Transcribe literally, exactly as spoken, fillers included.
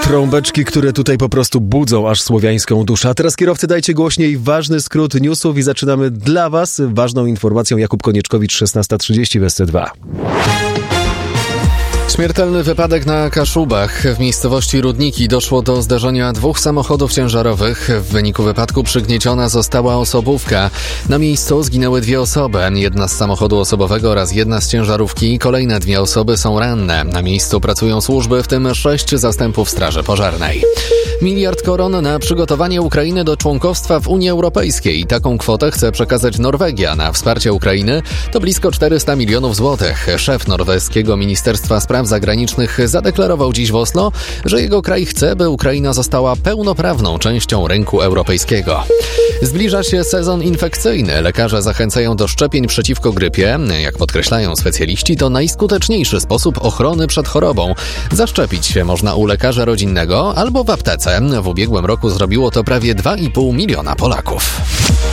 Trąbeczki, które tutaj po prostu budzą aż słowiańską duszę. A teraz kierowcy, dajcie głośniej ważny skrót newsów i zaczynamy dla Was ważną informacją. Jakub Konieczkowicz, szesnasta trzydzieści w S C dwa. Śmiertelny wypadek na Kaszubach. W miejscowości Rudniki doszło do zdarzenia dwóch samochodów ciężarowych. W wyniku wypadku przygnieciona została osobówka. Na miejscu zginęły dwie osoby. Jedna z samochodu osobowego oraz jedna z ciężarówki. Kolejne dwie osoby są ranne. Na miejscu pracują służby, w tym sześć zastępów Straży Pożarnej. Miliard koron na przygotowanie Ukrainy do członkostwa w Unii Europejskiej. Taką kwotę chce przekazać Norwegia na wsparcie Ukrainy. To blisko czterysta milionów złotych. Szef norweskiego Ministerstwa Spraw Zagranicznych zadeklarował dziś w Oslo, że jego kraj chce, by Ukraina została pełnoprawną częścią rynku europejskiego. Zbliża się sezon infekcyjny. Lekarze zachęcają do szczepień przeciwko grypie. Jak podkreślają specjaliści, to najskuteczniejszy sposób ochrony przed chorobą. Zaszczepić się można u lekarza rodzinnego albo w aptece. W ubiegłym roku zrobiło to prawie dwa i pół miliona Polaków.